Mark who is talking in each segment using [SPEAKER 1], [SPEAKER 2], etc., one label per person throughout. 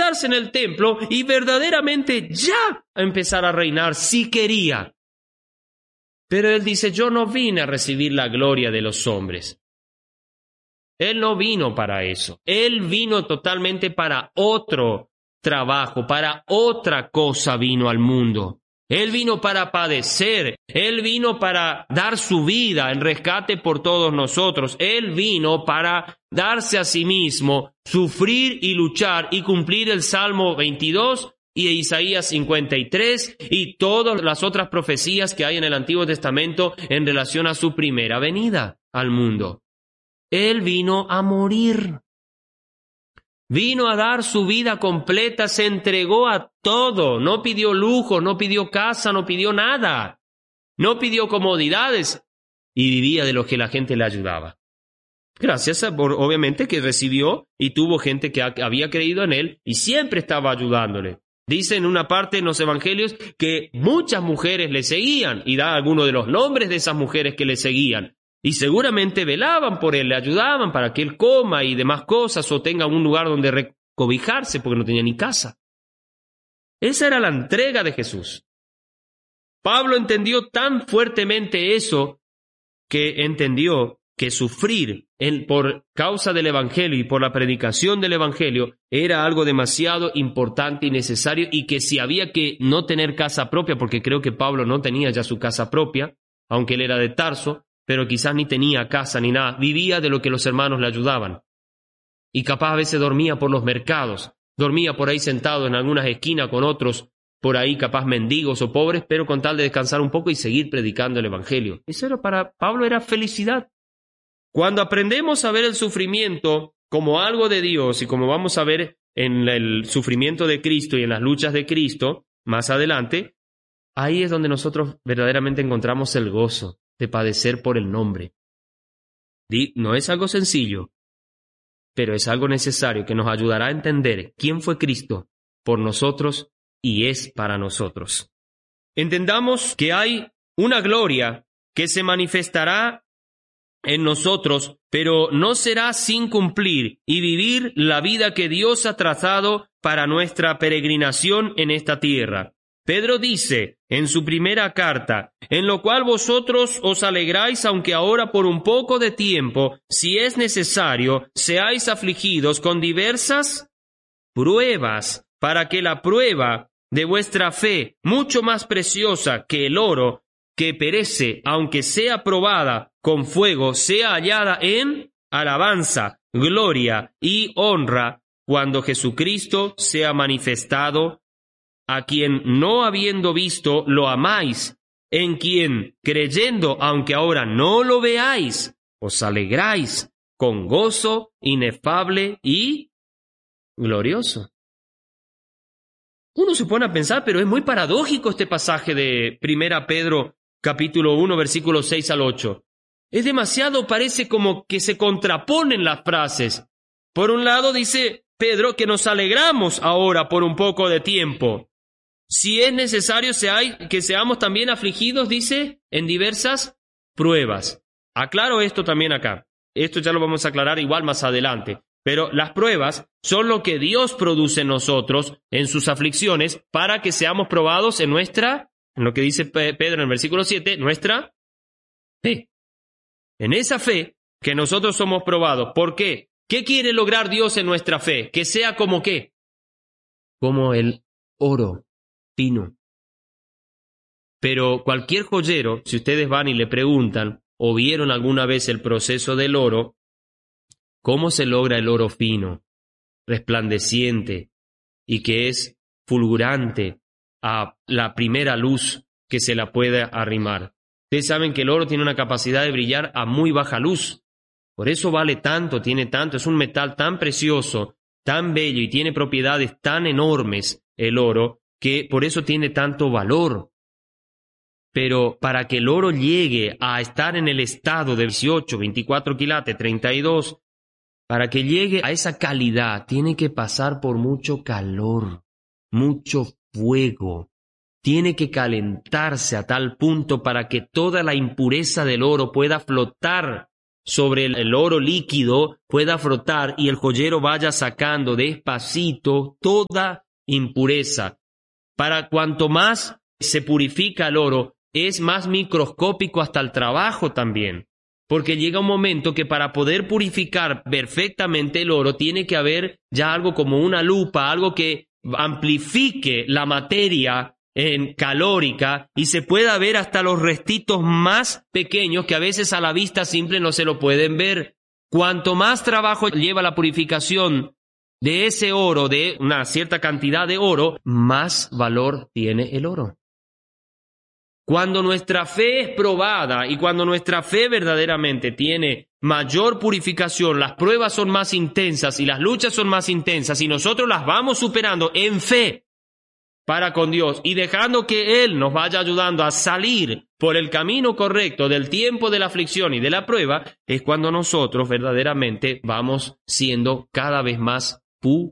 [SPEAKER 1] quedarse en el templo y verdaderamente ya empezar a reinar si quería. Pero él dice, yo no vine a recibir la gloria de los hombres. Él no vino para eso. Él vino totalmente para otro trabajo, para otra cosa vino al mundo. Él vino para padecer, Él vino para dar su vida en rescate por todos nosotros. Él vino para darse a sí mismo, sufrir y luchar y cumplir el Salmo 22 y Isaías 53 y todas las otras profecías que hay en el Antiguo Testamento en relación a su primera venida al mundo. Él vino a morir. Vino a dar su vida completa, se entregó a todo, no pidió lujo, no pidió casa, no pidió nada, no pidió comodidades y vivía de lo que la gente le ayudaba. Gracias a, obviamente, que recibió y tuvo gente que había creído en él y siempre estaba ayudándole. Dice en una parte en los evangelios que muchas mujeres le seguían y da algunos de los nombres de esas mujeres que le seguían. Y seguramente velaban por él, le ayudaban para que él coma y demás cosas o tenga un lugar donde recobijarse porque no tenía ni casa. Esa era la entrega de Jesús. Pablo entendió tan fuertemente eso que entendió que sufrir por causa del Evangelio y por la predicación del Evangelio era algo demasiado importante y necesario y que si había que no tener casa propia, porque creo que Pablo no tenía ya su casa propia, aunque él era de Tarso, pero quizás ni tenía casa ni nada, vivía de lo que los hermanos le ayudaban. Y capaz a veces dormía por los mercados, dormía por ahí sentado en algunas esquinas con otros, por ahí capaz mendigos o pobres, pero con tal de descansar un poco y seguir predicando el Evangelio. Eso era para Pablo, era felicidad. Cuando aprendemos a ver el sufrimiento como algo de Dios y como vamos a ver en el sufrimiento de Cristo y en las luchas de Cristo, más adelante, ahí es donde nosotros verdaderamente encontramos el gozo de padecer por el nombre. No es algo sencillo, pero es algo necesario que nos ayudará a entender quién fue Cristo por nosotros y es para nosotros. Entendamos que hay una gloria que se manifestará en nosotros, pero no será sin cumplir y vivir la vida que Dios ha trazado para nuestra peregrinación en esta tierra. Pedro dice en su primera carta, en lo cual vosotros os alegráis, aunque ahora por un poco de tiempo, si es necesario, seáis afligidos con diversas pruebas, para que la prueba de vuestra fe, mucho más preciosa que el oro, que perece, aunque sea probada con fuego, sea hallada en alabanza, gloria y honra, cuando Jesucristo sea manifestado, a quien no habiendo visto lo amáis, en quien creyendo, aunque ahora no lo veáis, os alegráis con gozo inefable y glorioso. Uno se pone a pensar, pero es muy paradójico este pasaje de 1 Pedro capítulo 1, versículos 6 al 8. Es demasiado, parece como que se contraponen las frases. Por un lado dice Pedro que nos alegramos ahora por un poco de tiempo. Si es necesario que seamos también afligidos, dice, en diversas pruebas. Aclaro esto también acá. Esto ya lo vamos a aclarar igual más adelante. Pero las pruebas son lo que Dios produce en nosotros, en sus aflicciones, para que seamos probados en lo que dice Pedro en el versículo 7, nuestra fe. En esa fe que nosotros somos probados. ¿Por qué? ¿Qué quiere lograr Dios en nuestra fe? Que sea como ¿qué? Como el oro fino. Pero cualquier joyero, si ustedes van y le preguntan o vieron alguna vez el proceso del oro, ¿cómo se logra el oro fino, resplandeciente y que es fulgurante a la primera luz que se la pueda arrimar? Ustedes saben que el oro tiene una capacidad de brillar a muy baja luz. Por eso vale tanto, tiene tanto, es un metal tan precioso, tan bello y tiene propiedades tan enormes el oro, que por eso tiene tanto valor. Pero para que el oro llegue a estar en el estado de 18, 24 quilates, 32, para que llegue a esa calidad, tiene que pasar por mucho calor, mucho fuego. Tiene que calentarse a tal punto para que toda la impureza del oro pueda flotar sobre el oro líquido pueda frotar y el joyero vaya sacando despacito toda impureza. Para cuanto más se purifica el oro, es más microscópico hasta el trabajo también. Porque llega un momento que para poder purificar perfectamente el oro tiene que haber ya algo como una lupa, algo que amplifique la materia en calórica y se pueda ver hasta los restitos más pequeños que a veces a la vista simple no se lo pueden ver. Cuanto más trabajo lleva la purificación de ese oro, de una cierta cantidad de oro, más valor tiene el oro. Cuando nuestra fe es probada y cuando nuestra fe verdaderamente tiene mayor purificación, las pruebas son más intensas y las luchas son más intensas y nosotros las vamos superando en fe para con Dios y dejando que Él nos vaya ayudando a salir por el camino correcto del tiempo de la aflicción y de la prueba, es cuando nosotros verdaderamente vamos siendo cada vez más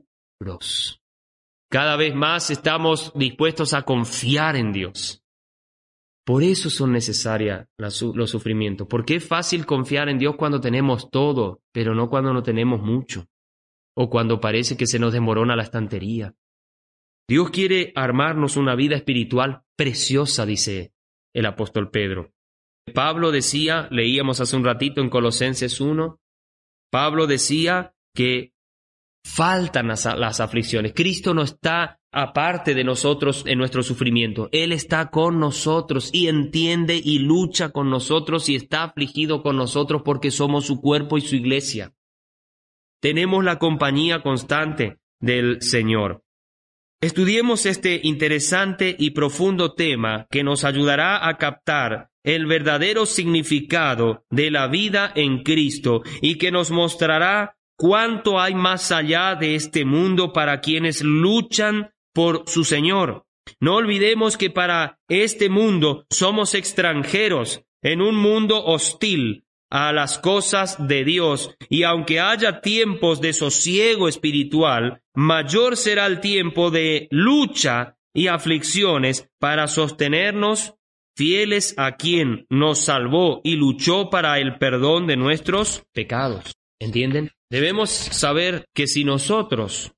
[SPEAKER 1] puros. Cada vez más estamos dispuestos a confiar en Dios. Por eso son necesarios los sufrimientos, porque es fácil confiar en Dios cuando tenemos todo, pero no cuando no tenemos mucho, o cuando parece que se nos desmorona la estantería. Dios quiere armarnos una vida espiritual preciosa, dice el apóstol Pedro. Pablo decía, leíamos hace un ratito en Colosenses 1, Pablo decía que faltan las aflicciones. Cristo no está aparte de nosotros en nuestro sufrimiento. Él está con nosotros y entiende y lucha con nosotros y está afligido con nosotros porque somos su cuerpo y su iglesia. Tenemos la compañía constante del Señor. Estudiemos este interesante y profundo tema que nos ayudará a captar el verdadero significado de la vida en Cristo y que nos mostrará cuánto hay más allá de este mundo para quienes luchan por su Señor. No olvidemos que para este mundo somos extranjeros en un mundo hostil a las cosas de Dios, y aunque haya tiempos de sosiego espiritual, mayor será el tiempo de lucha y aflicciones para sostenernos fieles a quien nos salvó y luchó para el perdón de nuestros pecados. ¿Entienden? Debemos saber que si nosotros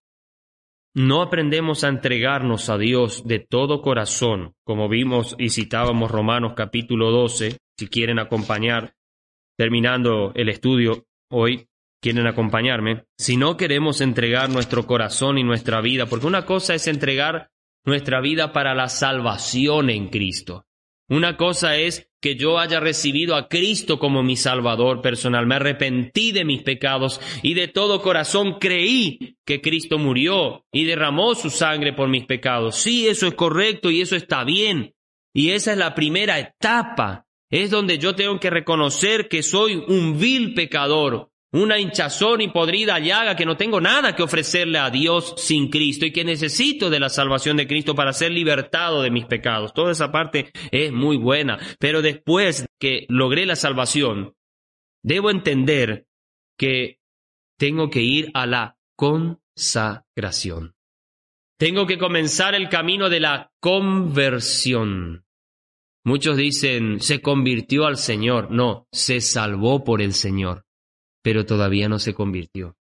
[SPEAKER 1] no aprendemos a entregarnos a Dios de todo corazón, como vimos y citábamos Romanos capítulo 12, si quieren acompañar, terminando el estudio hoy, quieren acompañarme, si no queremos entregar nuestro corazón y nuestra vida, porque una cosa es entregar nuestra vida para la salvación en Cristo. Una cosa es que yo haya recibido a Cristo como mi Salvador personal, me arrepentí de mis pecados y de todo corazón creí que Cristo murió y derramó su sangre por mis pecados. Sí, eso es correcto y eso está bien. Y esa es la primera etapa. Es donde yo tengo que reconocer que soy un vil pecador, una hinchazón y podrida llaga, que no tengo nada que ofrecerle a Dios sin Cristo y que necesito de la salvación de Cristo para ser libertado de mis pecados. Toda esa parte es muy buena, pero después que logré la salvación, debo entender que tengo que ir a la consagración. Tengo que comenzar el camino de la conversión. Muchos dicen, se convirtió al Señor. No, se salvó por el Señor, pero todavía no se convirtió.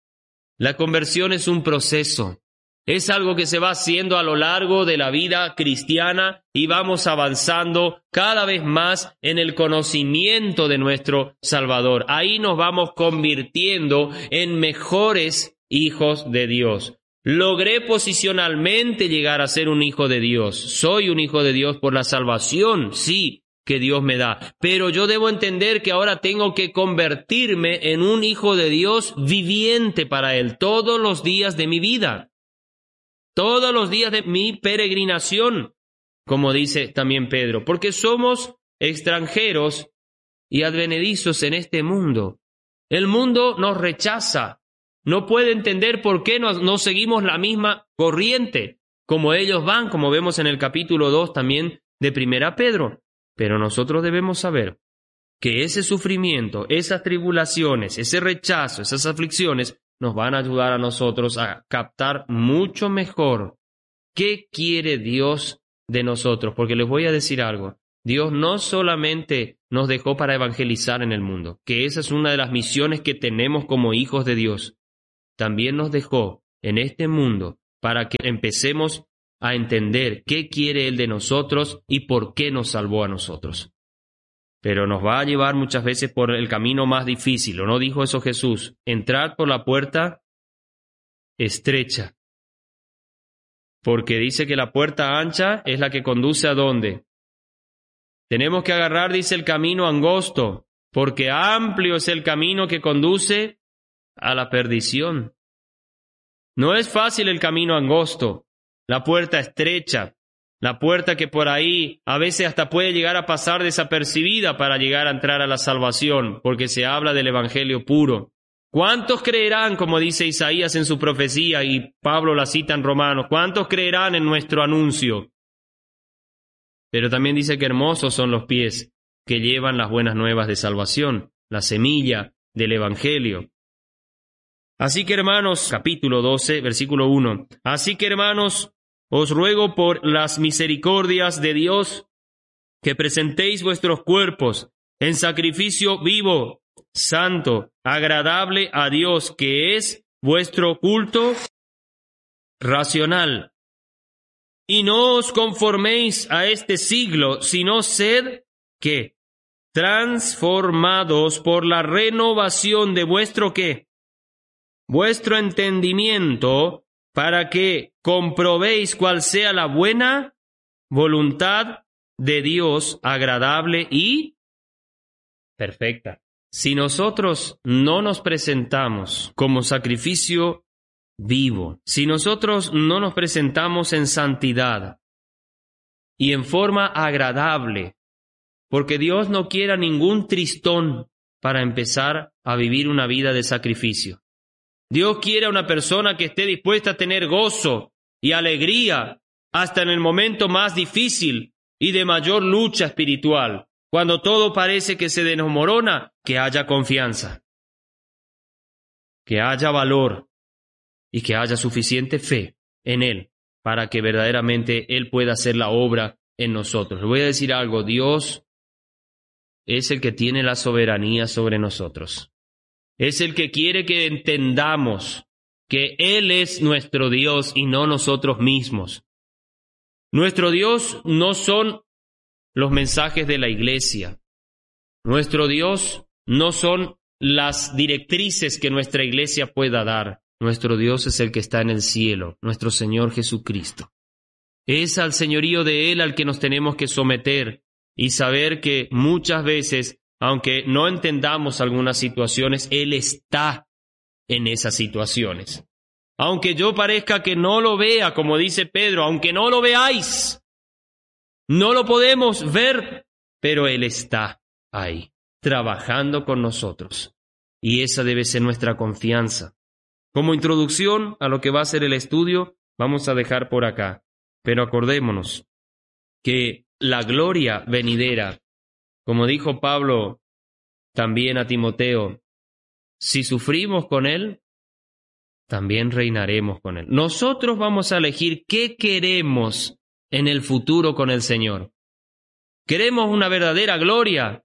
[SPEAKER 1] La conversión es un proceso. Es algo que se va haciendo a lo largo de la vida cristiana y vamos avanzando cada vez más en el conocimiento de nuestro Salvador. Ahí nos vamos convirtiendo en mejores hijos de Dios. Logré posicionalmente llegar a ser un hijo de Dios. Soy un hijo de Dios por la salvación, sí, que Dios me da. Pero yo debo entender que ahora tengo que convertirme en un hijo de Dios viviente para Él todos los días de mi vida. Todos los días de mi peregrinación, como dice también Pedro. Porque somos extranjeros y advenedizos en este mundo. El mundo nos rechaza. No puede entender por qué no seguimos la misma corriente como ellos van, como vemos en el capítulo 2 también de 1 Pedro. Pero nosotros debemos saber que ese sufrimiento, esas tribulaciones, ese rechazo, esas aflicciones nos van a ayudar a nosotros a captar mucho mejor qué quiere Dios de nosotros. Porque les voy a decir algo, Dios no solamente nos dejó para evangelizar en el mundo, que esa es una de las misiones que tenemos como hijos de Dios. También nos dejó en este mundo para que empecemos a entender qué quiere Él de nosotros y por qué nos salvó a nosotros. Pero nos va a llevar muchas veces por el camino más difícil, ¿o no dijo eso Jesús? Entrad por la puerta estrecha, porque dice que la puerta ancha es la que conduce ¿a dónde? Tenemos que agarrar, dice, el camino angosto, porque amplio es el camino que conduce a la perdición. No es fácil el camino angosto, la puerta estrecha, la puerta que por ahí a veces hasta puede llegar a pasar desapercibida para llegar a entrar a la salvación, porque se habla del evangelio puro. ¿Cuántos creerán, como dice Isaías en su profecía, y Pablo la cita en Romanos, cuántos creerán en nuestro anuncio? Pero también dice que hermosos son los pies que llevan las buenas nuevas de salvación, la semilla del evangelio. Así que hermanos, capítulo 12, versículo 1. Así que hermanos, os ruego por las misericordias de Dios que presentéis vuestros cuerpos en sacrificio vivo, santo, agradable a Dios, que es vuestro culto racional. Y no os conforméis a este siglo, sino sed, ¿qué? Transformados por la renovación de vuestro, ¿qué? Vuestro entendimiento, para que comprobéis cuál sea la buena voluntad de Dios, agradable y perfecta. Si nosotros no nos presentamos como sacrificio vivo, si nosotros no nos presentamos en santidad y en forma agradable, porque Dios no quiere ningún tristón para empezar a vivir una vida de sacrificio. Dios quiere a una persona que esté dispuesta a tener gozo y alegría hasta en el momento más difícil y de mayor lucha espiritual, cuando todo parece que se desmorona, que haya confianza, que haya valor y que haya suficiente fe en Él para que verdaderamente Él pueda hacer la obra en nosotros. Le voy a decir algo, Dios es el que tiene la soberanía sobre nosotros. Es el que quiere que entendamos que Él es nuestro Dios y no nosotros mismos. Nuestro Dios no son los mensajes de la iglesia. Nuestro Dios no son las directrices que nuestra iglesia pueda dar. Nuestro Dios es el que está en el cielo, nuestro Señor Jesucristo. Es al señorío de Él al que nos tenemos que someter y saber que muchas veces, aunque no entendamos algunas situaciones, Él está en esas situaciones. Aunque yo parezca que no lo vea, como dice Pedro, aunque no lo veáis, no lo podemos ver, pero Él está ahí, trabajando con nosotros. Y esa debe ser nuestra confianza. Como introducción a lo que va a ser el estudio, vamos a dejar por acá. Pero acordémonos que la gloria venidera, como dijo Pablo también a Timoteo, si sufrimos con Él, también reinaremos con Él. Nosotros vamos a elegir qué queremos en el futuro con el Señor. ¿Queremos una verdadera gloria?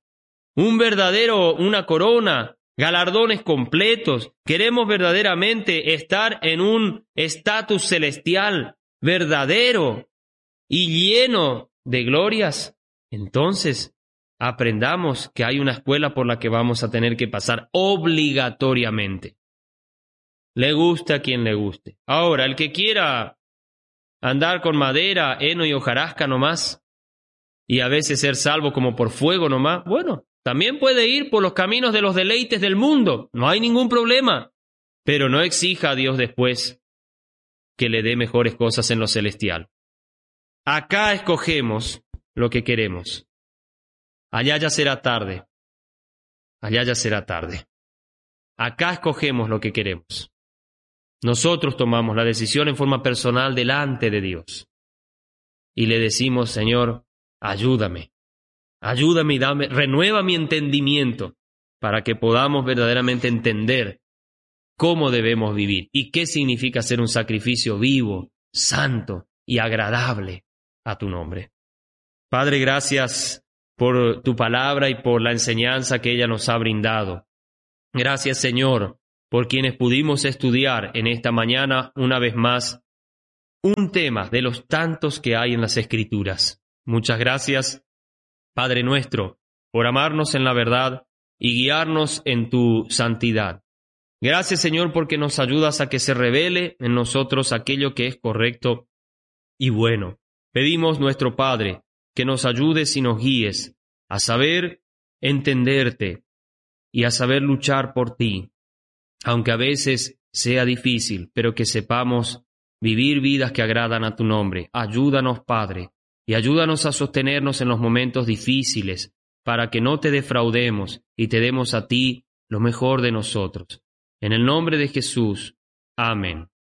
[SPEAKER 1] ¿Una corona? ¿Galardones completos? ¿Queremos verdaderamente estar en un estatus celestial verdadero y lleno de glorias? Entonces, aprendamos que hay una escuela por la que vamos a tener que pasar obligatoriamente. Le guste a quien le guste. Ahora, el que quiera andar con madera, heno y hojarasca nomás, y a veces ser salvo como por fuego nomás, bueno, también puede ir por los caminos de los deleites del mundo, no hay ningún problema, pero no exija a Dios después que le dé mejores cosas en lo celestial. Acá escogemos lo que queremos. Allá ya será tarde. Allá ya será tarde. Acá escogemos lo que queremos. Nosotros tomamos la decisión en forma personal delante de Dios. Y le decimos, Señor, ayúdame y renueva mi entendimiento para que podamos verdaderamente entender cómo debemos vivir y qué significa ser un sacrificio vivo, santo y agradable a tu nombre. Padre, gracias por tu palabra y por la enseñanza que ella nos ha brindado. Gracias, Señor, por quienes pudimos estudiar en esta mañana una vez más un tema de los tantos que hay en las Escrituras. Muchas gracias, Padre nuestro, por amarnos en la verdad y guiarnos en tu santidad. Gracias, Señor, porque nos ayudas a que se revele en nosotros aquello que es correcto y bueno. Pedimos, nuestro Padre, que nos ayudes y nos guíes a saber entenderte y a saber luchar por ti, aunque a veces sea difícil, pero que sepamos vivir vidas que agradan a tu nombre. Ayúdanos, Padre, y ayúdanos a sostenernos en los momentos difíciles, para que no te defraudemos y te demos a ti lo mejor de nosotros. En el nombre de Jesús. Amén.